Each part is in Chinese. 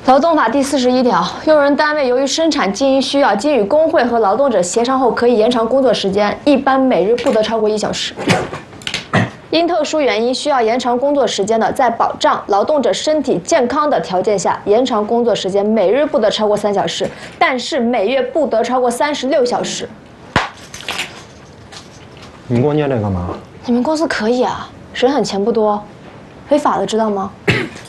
劳动法第41条，用人单位由于生产经营需要，经与工会和劳动者协商后，可以延长工作时间，一般每日不得超过1小时。因特殊原因需要延长工作时间的，在保障劳动者身体健康的条件下，延长工作时间每日不得超过3小时，但是每月不得超过36小时。 你给我念这干嘛？ 你们公司可以啊，审狠钱不多，违法的知道吗？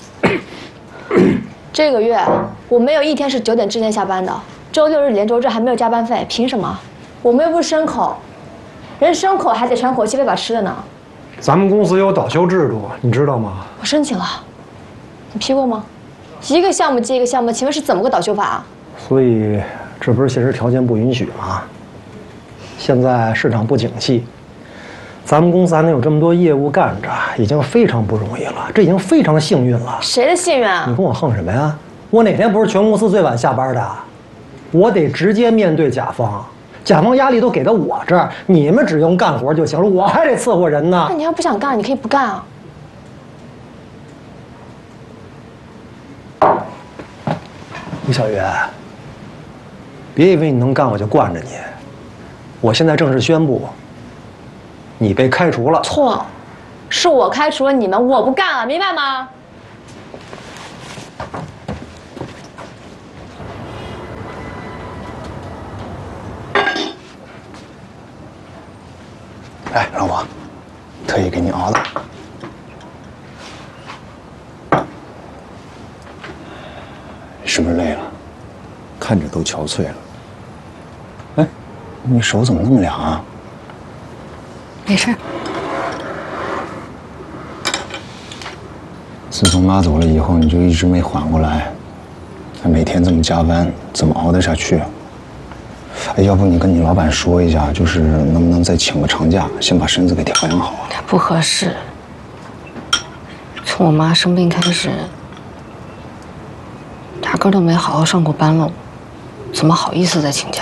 这个月我没有一天是9点之前下班的，周6日连周日还没有加班费，凭什么？我们又不是牲口，人牲口还得喘口气喂把吃的呢。 咱们公司有倒休制度，你知道吗？ 我申请了，你批过吗？一个项目接一个项目，请问是怎么个倒休法啊？ 所以这不是现实条件不允许吗？现在市场不景气，咱们公司还能有这么多业务干着，已经非常不容易了，这已经非常幸运了。 谁的幸运啊？ 你跟我横什么呀？我哪天不是全公司最晚下班的？我得直接面对甲方。甲方压力都给到我这儿，你们只用干活就行了，我还得伺候人呢。 那你要不想干，你可以不干啊。 吴小月，别以为你能干我就惯着你。我现在正式宣布，你被开除了。 错，是我开除了你们，我不干了，明白吗？ 哎，老婆，特意给你熬的。是不是累了？看着都憔悴了。哎，你手怎么那么凉啊？ 没事。 自从妈走了以后，你就一直没缓过来，还每天这么加班，怎么熬得下去啊？哎，要不你跟你老板说一下，就是能不能再请个长假，先把身子给调养好啊？ 不合适。从我妈生病开始，压根都没好好上过班了，怎么好意思再请假？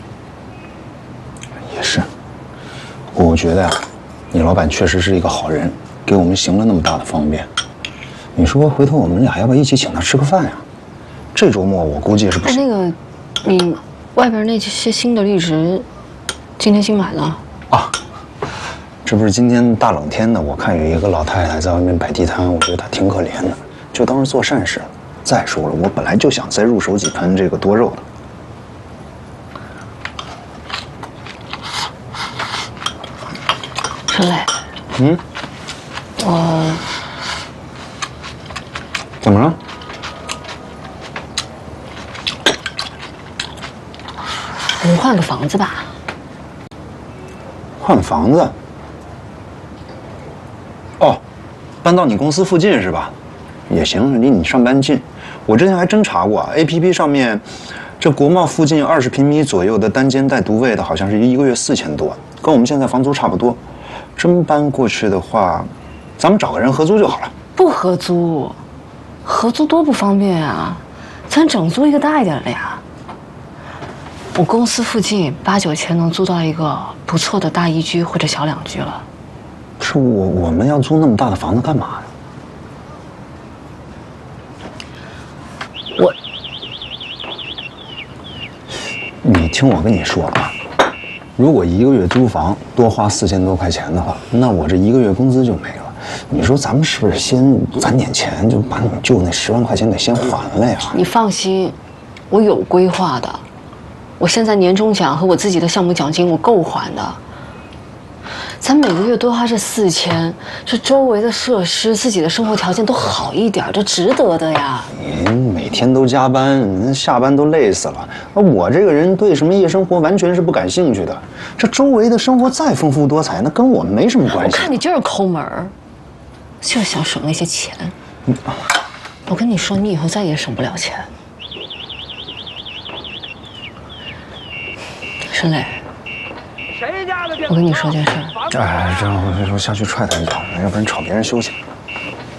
也是，我觉得呀，你老板确实是一个好人，给我们行了那么大的方便。你说回头我们俩要不要一起请他吃个饭呀？这周末我估计是不行。 那个，你外边那些新的绿植，今天新买的啊？这不是今天大冷天的，我看有一个老太太在外面摆地摊，我觉得她挺可怜的，就当是做善事了。再说了，我本来就想再入手几盆这个多肉的。 陈磊，我怎么了？ 我们换个房子吧。 换房子？哦，搬到你公司附近是吧？也行，离你上班近。我之前还真查过，APP 上面，这国贸附近20平米左右的单间带独卫的，好像是1个月4000多，跟我们现在房租差不多。真搬过去的话，咱们找个人合租就好了。 不合租，合租多不方便啊！咱整租一个大一点的呀。我公司附近8、9千能租到一个不错的大1居或者小2居了。 是我们要租那么大的房子干嘛呀？你听我跟你说啊，如果1个月租房多花4000多块钱的话，那我这1个月工资就没了。你说咱们是不是先攒点钱，就把你舅那10万块钱给先还了呀？ 你放心，我有规划的。我现在年终奖和我自己的项目奖金我够还的。咱每个月多花这4000，这周围的设施、自己的生活条件都好一点，这值得的呀。 你每天都加班，下班都累死了。我这个人对什么夜生活完全是不感兴趣的。这周围的生活再丰富多彩，那跟我没什么关系。 我看你就是抠门儿，就是想省那些钱。我跟你说，你以后再也省不了钱。申磊，我跟你说件事。 哎，这样我下去踹他一脚，要不然吵别人休息。